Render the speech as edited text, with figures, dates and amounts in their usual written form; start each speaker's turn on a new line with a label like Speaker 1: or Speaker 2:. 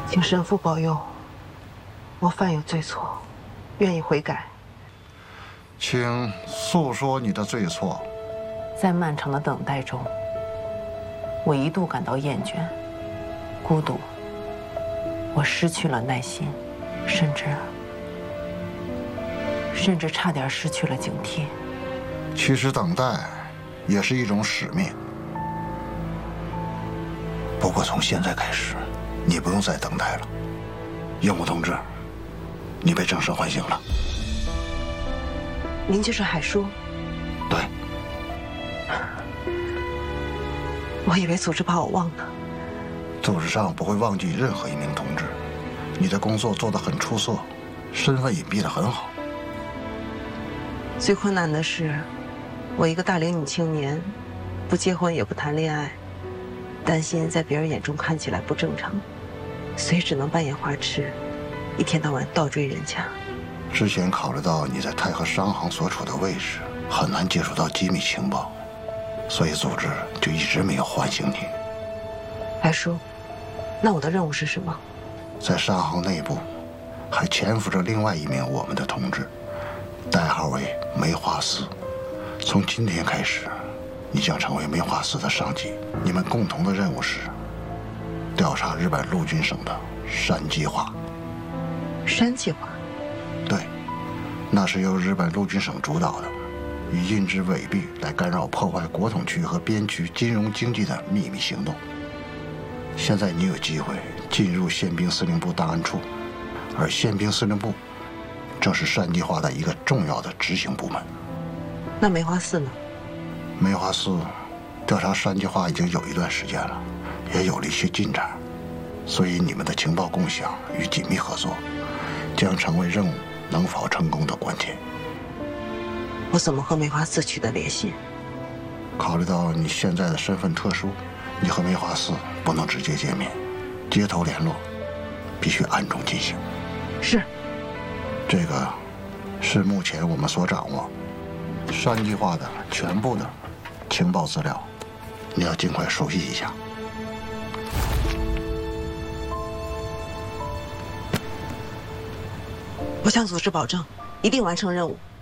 Speaker 1: 请神父保佑，我犯有罪错，愿意悔改。
Speaker 2: 请诉说你的罪错。
Speaker 1: 在漫长的等待中，我一度感到厌倦、孤独，我失去了耐心，甚至差点失去了警惕。
Speaker 2: 其实等待也是一种使命。不过从现在开始，你不用再等待了。鹦鹉同志，你被正式唤醒了。
Speaker 1: 您就是海叔？
Speaker 2: 对。
Speaker 1: 我以为组织把我忘了。
Speaker 2: 组织上不会忘记任何一名同志。你的工作做得很出色，身份隐蔽得很好。
Speaker 1: 最困难的是，我一个大龄女青年，不结婚也不谈恋爱，担心在别人眼中看起来不正常，所以只能扮演花痴，一天到晚倒追人家。
Speaker 2: 之前考虑到你在太和商行所处的位置很难接触到机密情报，所以组织就一直没有唤醒你。
Speaker 1: 海叔，那我的任务是什么？
Speaker 2: 在商行内部还潜伏着另外一名我们的同志，代号为梅花四。从今天开始，你将成为梅花四的上级。你们共同的任务是调查日本陆军省的山计划。
Speaker 1: 山计划？
Speaker 2: 对，那是由日本陆军省主导的，以印制伪币来干扰破坏国统区和边区金融经济的秘密行动。现在你有机会进入宪兵司令部档案处，而宪兵司令部正是山计划的一个重要的执行部门。
Speaker 1: 那梅花四呢？
Speaker 2: 梅花四调查山计划已经有一段时间了，也有了一些进展，所以你们的情报共享与紧密合作将成为任务能否成功的关键。
Speaker 1: 我怎么和梅花四取得联系？
Speaker 2: 考虑到你现在的身份特殊，你和梅花四不能直接见面，街头联络必须暗中进行。
Speaker 1: 是。
Speaker 2: 这个是目前我们所掌握山计划的全部的情报资料，你要尽快熟悉一下。
Speaker 1: 我向组织保证，一定完成任务。